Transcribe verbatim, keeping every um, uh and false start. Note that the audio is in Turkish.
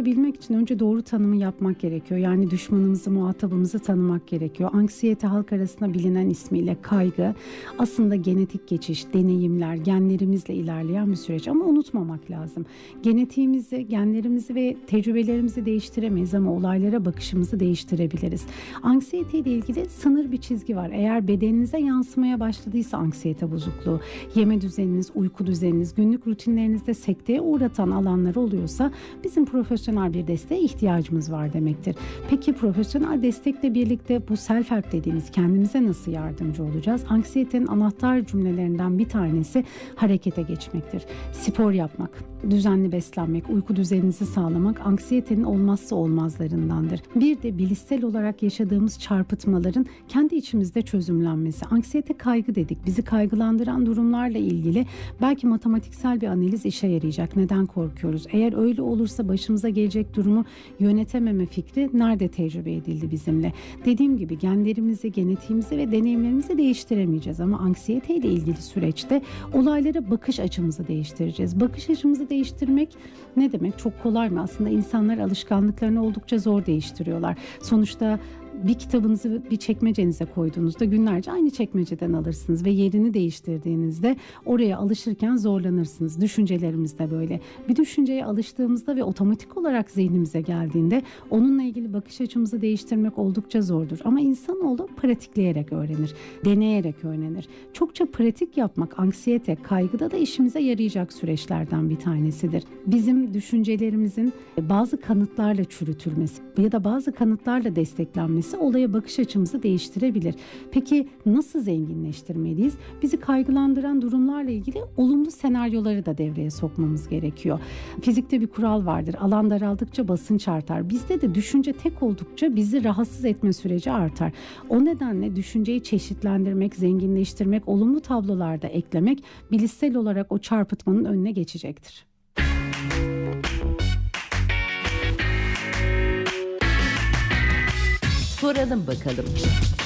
konuşabilmek için önce doğru tanımı yapmak gerekiyor. Yani düşmanımızı, muhatabımızı tanımak gerekiyor. Anksiyete halk arasında bilinen ismiyle kaygı aslında genetik geçiş, deneyimler, genlerimizle ilerleyen bir süreç. Ama unutmamak lazım. Genetiğimizi, genlerimizi ve tecrübelerimizi değiştiremeyiz ama olaylara bakışımızı değiştirebiliriz. Anksiyete ile ilgili sınır bir çizgi var. Eğer bedeninize yansımaya başladıysa anksiyete bozukluğu, yeme düzeniniz, uyku düzeniniz, günlük rutinlerinizde sekteye uğratan alanlar oluyorsa bizim profesyonel bir desteğe ihtiyacımız var demektir. Peki profesyonel destekle birlikte bu self-help dediğimiz kendimize nasıl yardımcı olacağız? Anksiyetenin anahtar cümlelerinden bir tanesi harekete geçmektir. Spor yapmak, düzenli beslenmek, uyku düzeninizi sağlamak anksiyetenin olmazsa olmazlarındandır. Bir de bilişsel olarak yaşadığımız çarpıtmaların kendi içimizde çözümlenmesi. Anksiyete kaygı dedik. Bizi kaygılandıran durumlarla ilgili belki matematiksel bir analiz işe yarayacak. Neden korkuyoruz? Eğer öyle olursa başımıza gelecek durumu yönetememe fikri nerede tecrübe edildi bizimle? Dediğim gibi genlerimizi, genetiğimizi ve deneyimlerimizi değiştiremeyeceğiz ama anksiyete ile ilgili süreçte olaylara bakış açımızı değiştireceğiz. Bakış açımızı değiştirmek ne demek? Çok kolay mı? Aslında insanlar alışkanlıklarını oldukça zor değiştiriyorlar. Sonuçta bir kitabınızı bir çekmecenize koyduğunuzda günlerce aynı çekmeceden alırsınız ve yerini değiştirdiğinizde oraya alışırken zorlanırsınız. Düşüncelerimiz de böyle. Bir düşünceye alıştığımızda ve otomatik olarak zihnimize geldiğinde onunla ilgili bakış açımızı değiştirmek oldukça zordur. Ama insanoğlu pratikleyerek öğrenir, deneyerek öğrenir. Çokça pratik yapmak anksiyete, kaygıda da işimize yarayacak süreçlerden bir tanesidir. Bizim düşüncelerimizin bazı kanıtlarla çürütülmesi ya da bazı kanıtlarla desteklenmesi olaya bakış açımızı değiştirebilir. Peki nasıl zenginleştirmeliyiz? Bizi kaygılandıran durumlarla ilgili olumlu senaryoları da devreye sokmamız gerekiyor. Fizikte bir kural vardır. Alan daraldıkça basınç artar. Bizde de düşünce tek oldukça bizi rahatsız etme süreci artar. O nedenle düşünceyi çeşitlendirmek, zenginleştirmek, olumlu tablolarda eklemek bilişsel olarak o çarpıtmanın önüne geçecektir. Soralım bakalım.